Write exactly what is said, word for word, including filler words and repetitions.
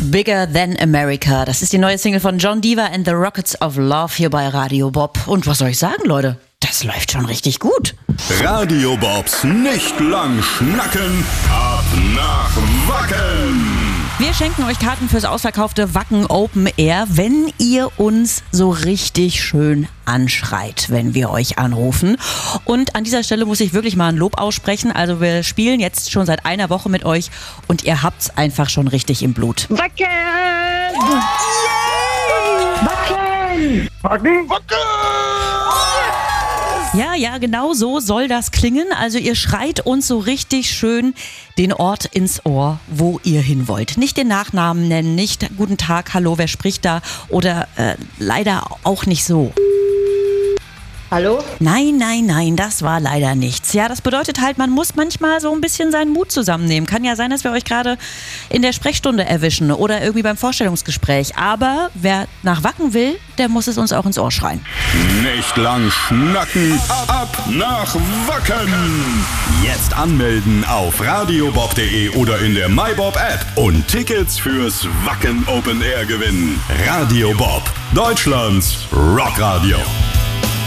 Bigger Than America. Das ist die neue Single von John Diva and the Rockets of Love hier bei Radio Bob. Und was soll ich sagen, Leute? Das läuft schon richtig gut. Radio Bobs nicht lang schnacken, ab nach Wacken. Wir schenken euch Karten fürs ausverkaufte Wacken Open Air, wenn ihr uns so richtig schön anschreit, wenn wir euch anrufen. Und an dieser Stelle muss ich wirklich mal ein Lob aussprechen. Also wir spielen jetzt schon seit einer Woche mit euch und ihr habt's einfach schon richtig im Blut. Wacken! Yeah! Wacken! Wacken! Wacken! Ja, ja, genau so soll das klingen. Also ihr schreit uns so richtig schön den Ort ins Ohr, wo ihr hin wollt. Nicht den Nachnamen nennen, nicht guten Tag, hallo, wer spricht da oder äh, leider auch nicht so. Hallo? Nein, nein, nein, das war leider nichts. Ja, das bedeutet halt, man muss manchmal so ein bisschen seinen Mut zusammennehmen. Kann ja sein, dass wir euch gerade in der Sprechstunde erwischen oder irgendwie beim Vorstellungsgespräch. Aber wer nach Wacken will, der muss es uns auch ins Ohr schreien. Nicht lang schnacken, ab nach Wacken. Jetzt anmelden auf radiobob punkt de oder in der MyBob App und Tickets fürs Wacken Open Air gewinnen. Radio Bob, Deutschlands Rockradio.